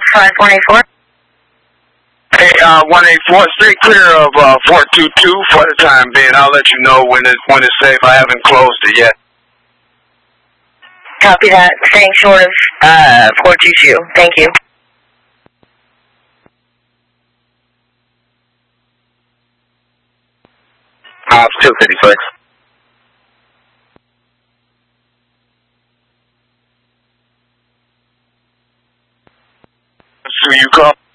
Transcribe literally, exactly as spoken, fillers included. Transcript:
five one eight four. Hey, uh, one eight four, stay clear of uh, four two two for the time being. I'll let you know when it's, when it's safe. I haven't closed it yet. Copy that. Staying short of uh, four two two. Thank you. Ops two fifty-six. So you call?